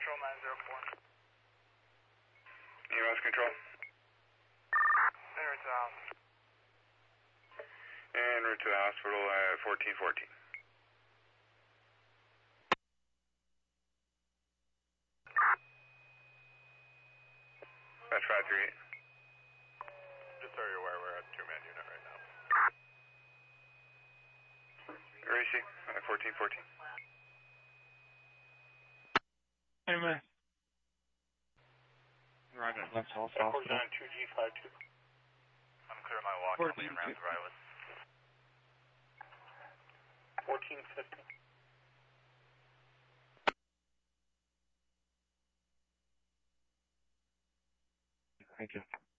Control 904. EMS control. En route to the hospital. En route to the hospital at 1414. That's 538. Just so you're aware, we're a two-man unit right now. Racing at 1414. Anyway. Right at Left Health Hospital. 2G52. I'm clear my walk. I'll be around the Riley. 1450. Thank you.